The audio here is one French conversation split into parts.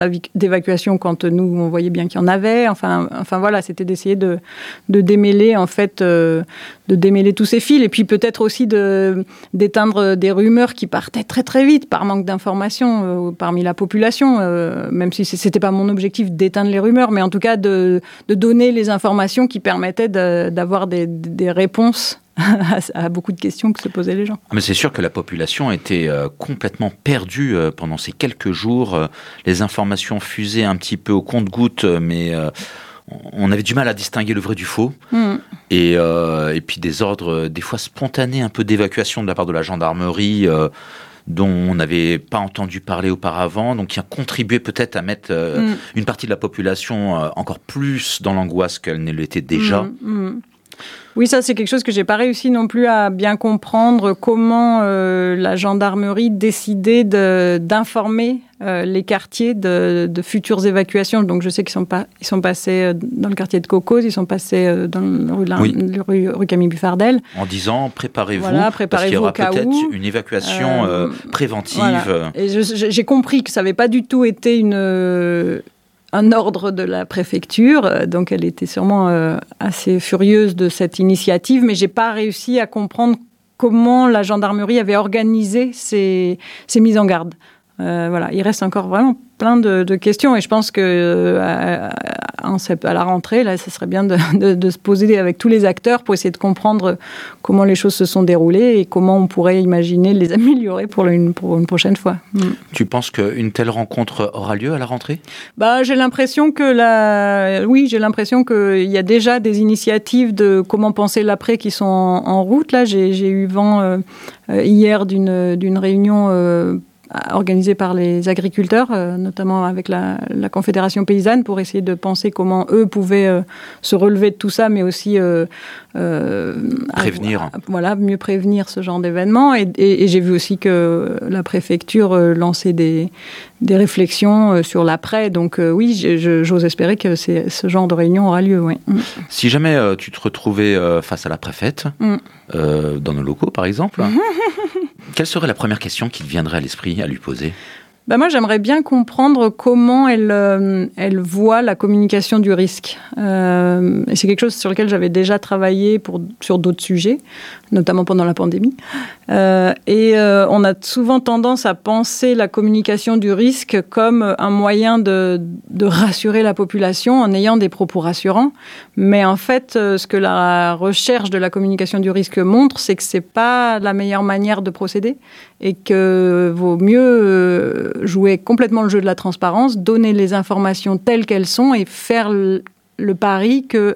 d'évacuation quand nous, on voyait bien qu'il y en avait. Enfin voilà, c'était d'essayer de démêler, en fait, de démêler tous ces fils. Et puis peut-être aussi d'éteindre des rumeurs qui partaient très très vite par manque d'informations parmi la population. Même si c'était pas mon objectif d'éteindre les rumeurs, mais en tout cas de donner les informations qui permettaient d'avoir des réponses à beaucoup de questions que se posaient les gens. Mais c'est sûr que la population était complètement perdue pendant ces quelques jours. Les informations fusaient un petit peu au compte-gouttes, mais on avait du mal à distinguer le vrai du faux. Et puis des ordres, des fois spontanés, un peu d'évacuation de la part de la gendarmerie, dont on n'avait pas entendu parler auparavant, donc qui a contribué peut-être à mettre une partie de la population encore plus dans l'angoisse qu'elle ne l'était déjà. Oui, ça c'est quelque chose que j'ai pas réussi non plus à bien comprendre, comment la gendarmerie décidait d'informer les quartiers de futures évacuations. Donc je sais qu'ils sont passés dans le quartier de Cocos, ils sont passés dans le rue Camille Buffardel. En disant préparez-vous, préparez-vous parce qu'il y aura peut-être une évacuation préventive. Voilà. Et j'ai compris que ça n'avait pas du tout été un ordre de la préfecture, donc elle était sûrement assez furieuse de cette initiative, mais j'ai pas réussi à comprendre comment la gendarmerie avait organisé ces mises en garde. Voilà, il reste encore vraiment plein de questions, et je pense que à la rentrée, là, ça serait bien de se poser avec tous les acteurs pour essayer de comprendre comment les choses se sont déroulées et comment on pourrait imaginer les améliorer pour une prochaine fois. Tu penses qu'une telle rencontre aura lieu à la rentrée ? J'ai l'impression qu'il y a déjà des initiatives de comment penser l'après qui sont en route. Là, j'ai eu vent hier d'une réunion organisée par les agriculteurs, notamment avec la Confédération paysanne, pour essayer de penser comment eux pouvaient se relever de tout ça, mais aussi prévenir. Mieux prévenir ce genre d'événements. Et j'ai vu aussi que la préfecture lançait des réflexions sur l'après. Donc oui, j'ose espérer que ce genre de réunion aura lieu. Oui. Si jamais tu te retrouvais face à la préfète, dans nos locaux par exemple, quelle serait la première question qui te viendrait à l'esprit à lui poser ? Moi, j'aimerais bien comprendre comment elle voit la communication du risque. Et c'est quelque chose sur lequel j'avais déjà travaillé sur d'autres sujets, notamment pendant la pandémie. On a souvent tendance à penser la communication du risque comme un moyen de rassurer la population en ayant des propos rassurants. Mais en fait, ce que la recherche de la communication du risque montre, c'est que c'est pas la meilleure manière de procéder et que vaut mieux jouer complètement le jeu de la transparence, donner les informations telles qu'elles sont et faire le pari que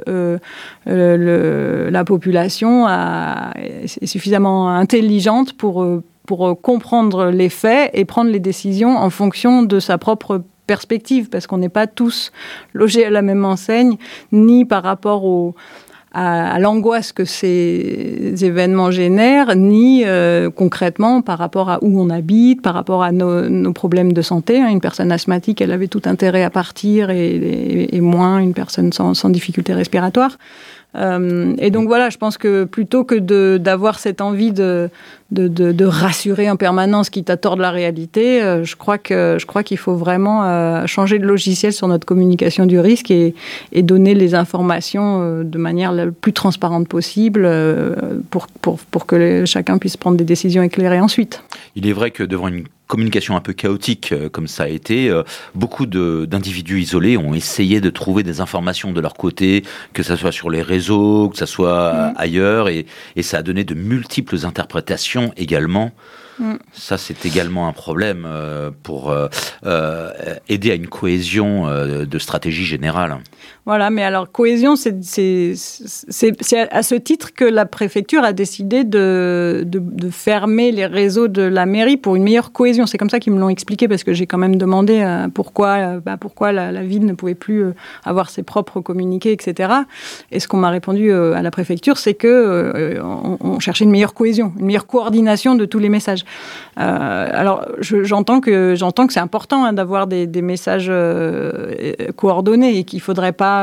la population est suffisamment intelligente pour comprendre les faits et prendre les décisions en fonction de sa propre perspective, parce qu'on n'est pas tous logés à la même enseigne, ni par rapport à l'angoisse que ces événements génèrent, ni concrètement par rapport à où on habite, par rapport à nos problèmes de santé. Une personne asthmatique, elle avait tout intérêt à partir, et moins une personne sans difficulté respiratoire. Et donc voilà, je pense que plutôt que d'avoir cette envie de rassurer en permanence quitte à tordre la réalité, je crois qu'il faut vraiment changer de logiciel sur notre communication du risque et donner les informations de manière la plus transparente possible pour que chacun puisse prendre des décisions éclairées ensuite. Il est vrai que devant une communication un peu chaotique comme ça a été, beaucoup d'individus isolés ont essayé de trouver des informations de leur côté, que ça soit sur les réseaux, que ça soit ailleurs, et ça a donné de multiples interprétations également. Ça, c'est également un problème pour aider à une cohésion de stratégie générale. Voilà, mais alors cohésion, c'est à ce titre que la préfecture a décidé de fermer les réseaux de la mairie pour une meilleure cohésion. C'est comme ça qu'ils me l'ont expliqué, parce que j'ai quand même demandé pourquoi la ville ne pouvait plus avoir ses propres communiqués, etc. Et ce qu'on m'a répondu à la préfecture, c'est que on cherchait une meilleure cohésion, une meilleure coordination de tous les messages. Alors, j'entends que c'est important d'avoir des messages coordonnés, et qu'il faudrait pas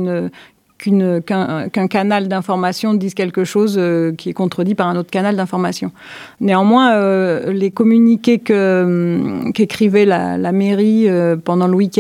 qu'un canal d'information dise quelque chose qui est contredit par un autre canal d'information. Néanmoins, les communiqués qu'écrivait la mairie pendant le week-end